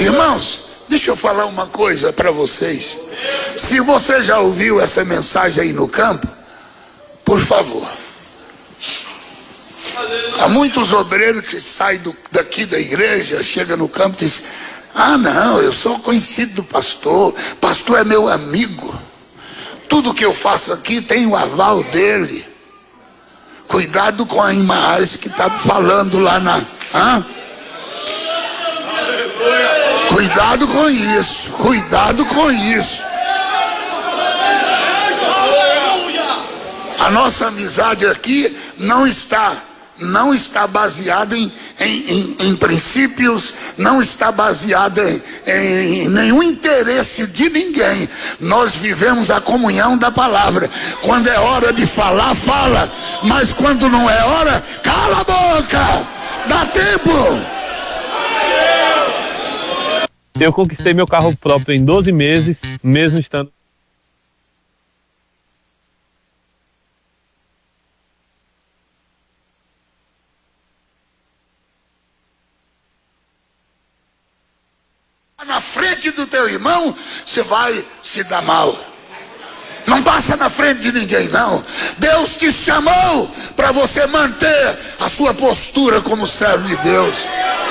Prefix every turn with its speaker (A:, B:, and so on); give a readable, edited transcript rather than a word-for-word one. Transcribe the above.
A: Irmãos, deixa eu falar uma coisa para vocês. Se você já ouviu essa mensagem aí no campo, por favor. Há muitos obreiros que saem daqui da igreja, chegam no campo e dizem: ah não, eu sou conhecido do pastor, pastor é meu amigo, tudo que eu faço aqui tem o aval dele. Cuidado com a imagem que está falando lá na... Cuidado com isso, cuidado com isso. A nossa amizade aqui não está baseada em princípios, não está baseada em nenhum interesse de ninguém. Nós vivemos a comunhão da palavra. Quando é hora de falar, fala, mas quando não é hora, cala a boca, dá tempo.
B: Eu conquistei meu carro próprio em 12 meses, mesmo estando...
A: Na frente do teu irmão, você vai se dar mal. Não passa na frente de ninguém, não. Deus te chamou para você manter a sua postura como servo de Deus.